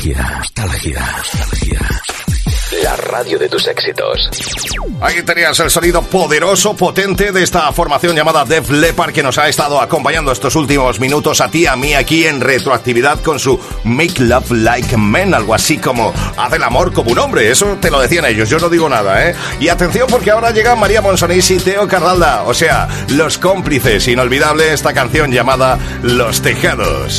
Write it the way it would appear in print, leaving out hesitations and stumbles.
Nostalgia. La radio de tus éxitos. Ahí tenías el sonido poderoso, potente de esta formación llamada Def Leppard, que nos ha estado acompañando estos últimos minutos a ti, a mí, aquí en Retroactividad con su Make Love Like Men, algo así como haz el amor como un hombre. Eso te lo decían ellos, yo no digo nada, ¿eh? Y atención, porque ahora llegan María Monsonís y Teo Cardalda, o sea, Los Cómplices. Inolvidable esta canción llamada Los Tejados.